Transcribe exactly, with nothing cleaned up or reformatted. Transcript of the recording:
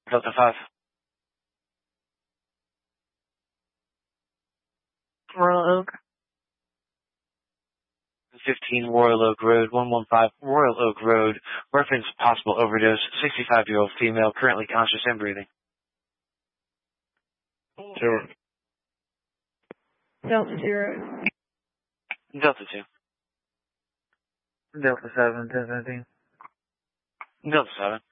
Delta five. Royal Oak. fifteen Royal Oak Road, one one five Royal Oak Road. Reference possible overdose. sixty-five-year-old female, currently conscious and breathing. Zero. Delta zero. Delta two. Delta seven, ten seventeen. Delta seven.